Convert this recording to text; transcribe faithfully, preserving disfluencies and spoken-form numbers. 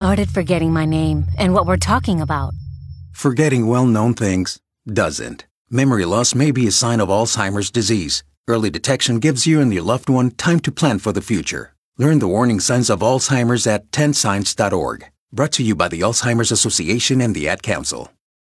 started forgetting my name and what we're talking about. Forgetting well-known things doesn't. Memory loss may be a sign of Alzheimer's disease. Early detection gives you and your loved one time to plan for the future. Learn the warning signs of Alzheimer's at ten signs dot org. Brought to you by the Alzheimer's Association and the Ad Council.